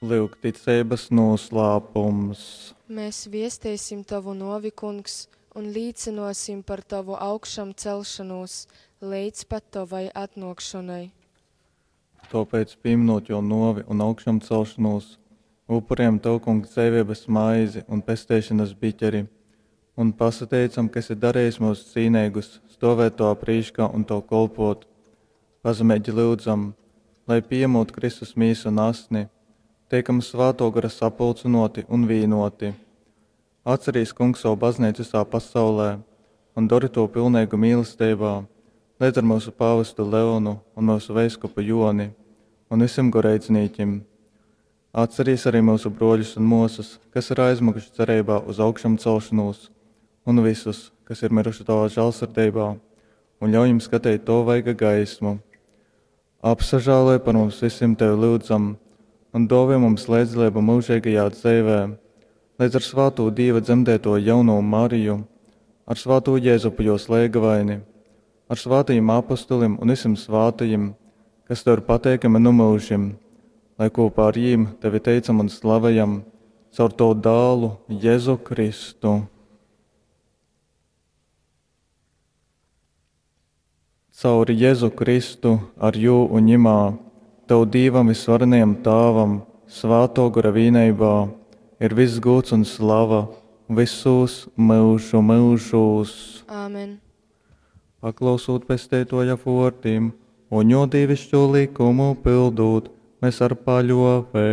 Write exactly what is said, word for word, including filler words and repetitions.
Lūk, ticības noslēpums. Mēs viestēsim tavu novi, kungs, un līdzinosim par tavu augšām celšanos, līdz pat tavai atnākšanai. Tāpēc, pieminot jo novi un augšām celšanos, upuriem tev, kungs, dzīvības maizi un pestēšanas biķeri, un pasateicam, kas ir darījis mūsu cīnīgus, stāvēt to aprīškā un to kolpot. Pazemēģi lūdzam, lai piemūt Kristus mīsu un asni, teikam svāto gara sapulcinoti un vīnoti. Atcerīs, kungs, savu baznīcu visā pasaulē un dori to pilnīgu mīlestībā, līdz ar mūsu pāvestu Leonu un mūsu veiskupu Joni un visiem goreicinīķim. Atcerīs arī mūsu broļus un mūsas, kas ir aizmuguši cerībā uz augšām celšanos, un visus, kas ir miruši tavā žēlsirdībā, un ļauj jums skatīt to vaiga gaismu. Apsažālē par mums visiem tevi lūdzam, un dāvā mums līdzdalību mūžīgajā dzīvē, līdz ar svāto Dieva dzemdēto jauno Mariju, ar svāto Jēzupu jo slēgavaini, ar svātajiem apostolim un visiem svātajiem, kas tev ir pateikami no mūžiem, lai kopā ar jīm tevi teicam un slavējam caur to dālu Jēzu Kristu. Caur Jēzu Kristu ar jū un ņimā, tev Dievam visvarenajam Tāvam, svāto gara vīneibā, ir viss gods un slava visus mūžu mūžus. Āmen. Paklausot pestētoja vārtiem un jo dievišķo likumu pildot, mēs ar paļovi